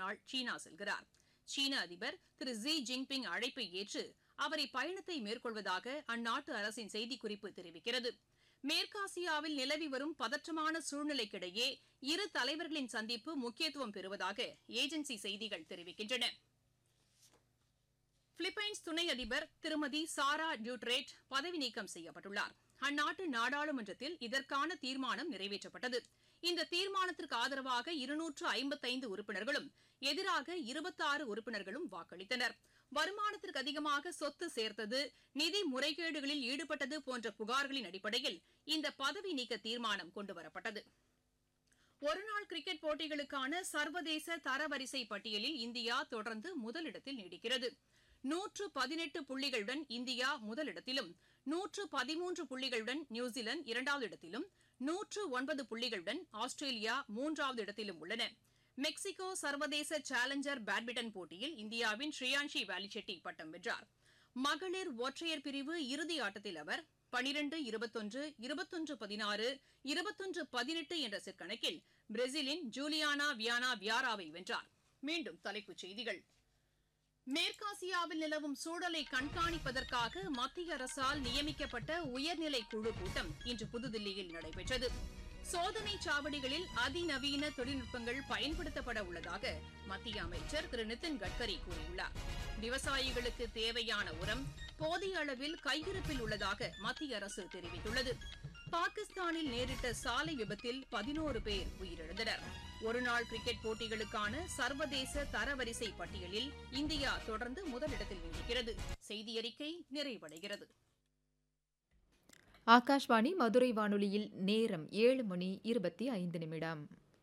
நாள் சீனா செல்கிறார். சீன அதிபர் திரு ஜி ஜின்பிங் அழைப்பை ஏற்று அவர் இப்பயணத்தை மேற்கொள்வதாக அந்நாட்டு அரசின் செய்திக்குறிப்பு தெரிவிக்கிறது. மேற்காசியாவில் நிலவி வரும் பதற்றமான சூழ்நிலைக்கிடையே இரு தலைவர்களின் சந்திப்பு முக்கியத்துவம் பெறுவதாக ஏஜென்சி செய்திகள் தெரிவிக்கின்றன. பிலிப்பைன்ஸ் துணை அதிபர் திருமதி சாரா டியூட்ரேட் பதவி நீக்கம் செய்யப்பட்டுள்ளார். அந்நாட்டு நாடாளுமன்றத்தில் இதற்கான தீர்மானம் நிறைவேற்றப்பட்டது. இந்த தீர்மானத்திற்கு ஆதரவாக 255 உறுப்பினர்களும் எதிராக 26 உறுப்பினர்களும் வாக்களித்தனர். வருமானத்திற்கு அதிகமாக சொத்து சேர்த்தது, நிதி முறைகேடுகளில் ஈடுபட்டது போன்ற புகார்களின் அடிப்படையில் இந்த பதவி நீக்க தீர்மானம் கொண்டுவரப்பட்டது. ஒருநாள் கிரிக்கெட் போட்டிகளுக்கான சர்வதேச தரவரிசை பட்டியலில் இந்தியா தொடர்ந்து முதலிடத்தில் நீடிக்கிறது. 118 புள்ளிகளுடன் இந்தியா முதலிடத்திலும், 113 புள்ளிகளுடன் நியூசிலாந்து இரண்டாவது இடத்திலும், 109 புள்ளிகளுடன் ஆஸ்திரேலியா மூன்றாவது இடத்திலும் உள்ளன. மெக்சிகோ சர்வதேச சேலஞ்சர் பேட்மிண்டன் போட்டியில் இந்தியாவின் ஸ்ரீயான்ஷி வாலிச்செட்டி பட்டம் வென்றார். மகளிர் ஒற்றையர் பிரிவு இறுதி ஆட்டத்தில் அவர் 12-21, 21-16, 21-18 என்ற செட் கணக்கில் பிரேசிலின் ஜூலியானா வியானா வியாராவை வென்றார். மீண்டும் தலைப்புச் செய்திகள். மேற்காசியாவில் நிலவும் சூழலை கண்காணிப்பதற்காக மத்திய அரசால் நியமிக்கப்பட்ட உயர்நிலை குழு கூட்டம் இன்று புதுதில்லியில் நடைபெற்றது. சோதனை சாவடிகளில் அதிநவீன தொழில்நுட்பங்கள் பயன்படுத்தப்பட உள்ளதாக மத்திய அமைச்சர் திரு நிதின் கட்கரி கூறியுள்ளார். விவசாயிகளுக்கு தேவையான உரம் போதிய அளவில் கையிருப்பில் உள்ளதாக மத்திய அரசு தெரிவித்துள்ளது. பாகிஸ்தானில் நேரிட்ட சாலை விபத்தில் 11 பேர் உயிரிழந்தனர். ஒருநாள் கிரிக்கெட் போட்டிகளுக்கான சர்வதேச தரவரிசை பட்டியலில் இந்தியா தொடர்ந்து முதலிடத்தில் நீடிக்கிறது. செய்தியறிக்கை நிறைவடைகிறது. ஆகாஷ்வாணி மதுரை வானொலியில் நேரம் 7:25.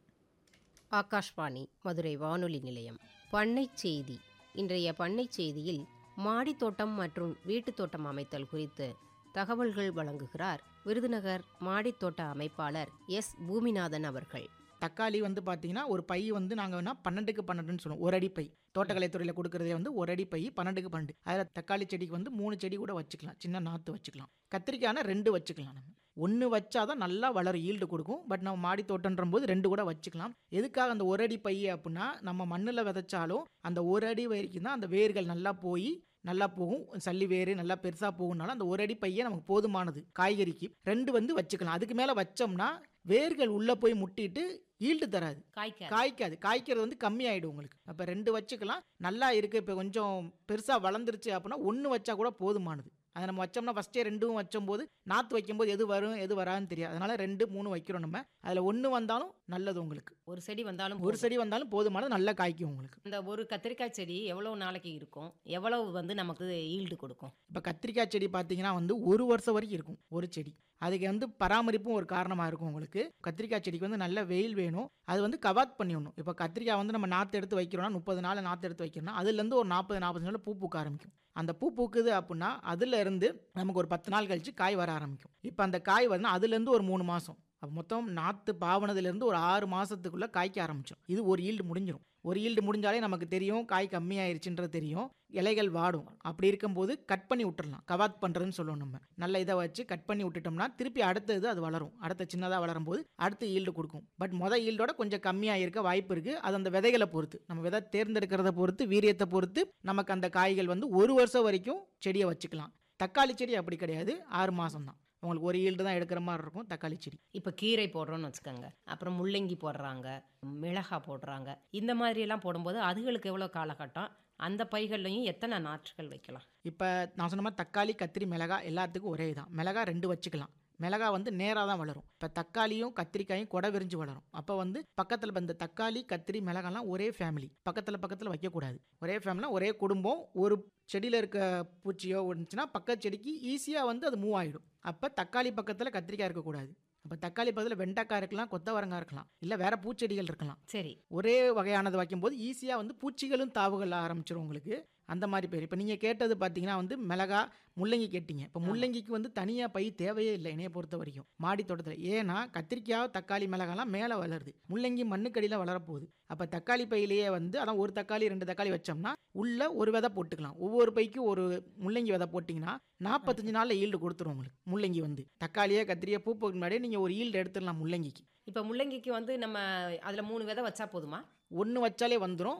ஆகாஷ்வாணி மதுரை வானொலி நிலையம். பண்ணைச் செய்தி. இன்றைய பண்ணைச் செய்தியில் மாடித்தோட்டம் மற்றும் வீட்டுத்தோட்டம் அமைத்தல் குறித்து தகவல்கள் வழங்குகிறார் விருதுநகர் மாடித்தோட்ட அமைப்பாளர் எஸ் பூமிநாதன் அவர்கள். தக்காளி பார்த்தீங்கன்னா ஒரு பை நாங்கள் 12க்கு 12ன்னு சொல்லுவோம். ஒரு அடி பை தோட்டக்கலைத்துறையில் கொடுக்குறதே ஒரு அடி பை 12க்கு 12. அதில் தக்காளி செடிக்கு 3 செடி கூட வச்சுக்கலாம், சின்ன நாற்று வச்சுக்கலாம். கத்திரிக்காய்னா 2 வச்சுக்கலாம். நம்ம 1 வச்சாதான் நல்லா வளரும், ஈல்டு கொடுக்கும். பட் நம்ம மாடி தோட்டன்ற போது 2 கூட வச்சுக்கலாம். எதுக்காக அந்த ஒரு அடி பை அப்படின்னா, நம்ம மண்ணில் விதைச்சாலும் அந்த ஒரு அடி வரைக்கும் தான் அந்த வேர்கள் நல்லா போகும். சல்லி வேறு நல்லா பெருசாக போகும்னால அந்த ஒரு அடி பையே நமக்கு போதுமானது. காய்கறிக்கு 2 வச்சுக்கலாம். அதுக்கு மேலே வச்சோம்னா வேர்கள் உள்ளே போய் முட்டிட்டு ஈல்டு தராது, காய்க்காது. காய்க்கிறது கம்மியாயிடும் உங்களுக்கு. அப்போ 2 வச்சுக்கலாம். நல்லா இருக்குது. இப்போ கொஞ்சம் பெருசாக வளர்ந்துருச்சு அப்படின்னா 1 வச்சா கூட போதுமானது. அதை நம்ம வச்சோம்னா ஃபஸ்ட்டே 2 வச்சும்போது நாற்று வைக்கும்போது எது வரும் எது வராதுன்னு தெரியாது. அதனால 2, 3 வைக்கிறோம். நம்ம அதில் 1 வந்தாலும் நல்லது உங்களுக்கு. ஒரு செடி வந்தாலும் போதுமானது, நல்லா காய்க்கும் உங்களுக்கு. இந்த ஒரு கத்திரிக்காய் செடி எவ்வளவு நாளைக்கு இருக்கும், எவ்வளவு நமக்கு ஈல்டு கொடுக்கும்? இப்போ கத்திரிக்காய் செடி பார்த்தீங்கன்னா 1 வருஷம் வரைக்கும் இருக்கும் ஒரு செடி. அதுக்கு பராமரிப்பும் ஒரு காரணமாக இருக்கும் உங்களுக்கு. கத்திரிக்காய் செடிக்கு நல்ல வெயில் வேணும். அது கவாத் பண்ணிடணும். இப்போ கத்திரிக்காய் நம்ம நாற்று எடுத்து வைக்கிறோம்னா 30 நாள் நாற்று எடுத்து வைக்கிறோம்னா அதுலேருந்து ஒரு 40 நாள் பூ பூக்க ஆரம்பிக்கும். அந்த பூ பூக்குது அப்படின்னா அதுல இருந்து நமக்கு ஒரு 10 நாள் கழிச்சு காய் வர ஆரம்பிக்கும். இப்போ அந்த காய் அதுலேருந்து ஒரு 3 மாதம், அப்போ மொத்தம் நாற்று பாவனதுலேருந்து ஒரு 6 மாதத்துக்குள்ளே காய்க்க ஆரம்பிச்சிடும். இது ஒரு ஈல்டு முடிஞ்சிடும். ஒரு ஈல்டு முடிஞ்சாலே நமக்கு தெரியும் காய் கம்மியாயிருச்சுன்றது தெரியும். இலைகள் வாடும். அப்படி இருக்கும்போது கட் பண்ணி விட்டுறலாம். கவாத் பண்ணுறதுன்னு சொல்லுவோம். நம்ம நல்ல இதை வச்சு கட் பண்ணி விட்டுட்டோம்னா திருப்பி அடுத்தது அது வளரும். அடுத்த சின்னதாக வளரும் போது அடுத்த ஈல்டு கொடுக்கும். பட் ஈல்டோட கொஞ்சம் கம்மியாக இருக்க வாய்ப்பு இருக்குது. அது அந்த விதைகளை பொறுத்து, நம்ம விதை தேர்ந்தெடுக்கிறத பொறுத்து, வீரியத்தை பொறுத்து நமக்கு அந்த காய்கள் 1 வருஷம் வரைக்கும் செடியை வச்சுக்கலாம். தக்காளி செடி அப்படி கிடையாது, 6 மாதம் தான் உங்களுக்கு ஒரு ஈல்டு தான் எடுக்கிற மாதிரி இருக்கும் தக்காளி செடி. இப்போ கீரை போடுறோன்னு வச்சுக்கோங்க, அப்புறம் முள்ளங்கி போடுறாங்க, மிளகாய் போடுறாங்க. இந்த மாதிரியெல்லாம் போடும்போது அதுகளுக்கு எவ்வளோ காலகட்டம், அந்த பைகள்லையும் எத்தனை நாற்றுகள் வைக்கலாம்? இப்போ நான் சொன்ன மாதிரி தக்காளி, கத்திரி, மிளகாய் எல்லாத்துக்கும் ஒரே தான். மிளகாய் 2 வச்சுக்கலாம். மிளகாய் நேராக தான் வளரும். இப்போ தக்காளியும் கத்திரிக்காயும் கொடை விரிஞ்சு வளரும். அப்போ பக்கத்தில் இந்த தக்காளி, கத்திரி, மிளகாய்லாம் ஒரே ஃபேமிலி, பக்கத்தில் வைக்கக்கூடாது. ஒரே ஃபேமிலினா ஒரே குடும்பம். ஒரு செடியில் இருக்க பூச்சியோ இருந்துச்சுன்னா பக்கத்து செடிக்கு ஈஸியாக அது மூவ் ஆகிடும். அப்போ தக்காளி பக்கத்தில் கத்திரிக்காய் இருக்கக்கூடாது. அப்போ தக்காளி பக்கத்தில் வெண்டைக்காய் இருக்கலாம், கொத்தவரங்காய் இருக்கலாம், இல்லை வேற பூச்செடிகள் இருக்கலாம். சரி, ஒரே வகையானது வைக்கும்போது ஈஸியாக பூச்சிகளும் தாவுகள் ஆரம்பிச்சிடும் உங்களுக்கு. அந்த மாதிரி பேர். இப்போ நீங்கள் கேட்டது பார்த்தீங்கன்னா மிளகாய், முள்ளங்கி கேட்டீங்க. இப்போ முள்ளங்கிக்கு தனியாக பை தேவையே இல்லை என்னைய பொறுத்த வரைக்கும் மாடி தோட்டத்தில். ஏன்னா கத்திரிக்காய், தக்காளி, மிளகாலாம் மேலே வளருது, முள்ளங்கி மண்ணுக்கடியில் வளரப்போகுது. அப்போ தக்காளி பையிலேயே அதான் ஒரு தக்காளி 2 தக்காளி வச்சோம்னா உள்ள ஒரு விதை போட்டுக்கலாம். ஒவ்வொரு பைக்கும் ஒரு முள்ளங்கி விதை போட்டிங்கன்னா 45 நாளில் ஈல்டு கொடுத்துரும் உங்களுக்கு. முள்ளங்கி தக்காளியே கத்திரியை பூ போக்கு முன்னாடியே நீங்கள் ஒரு ஈல்டு எடுத்துடலாம் முள்ளங்கிக்கு. இப்போ முள்ளங்கிக்கு நம்ம அதில் 3 விதை வச்சா போதுமா? 1 வச்சாலே வந்துடும்.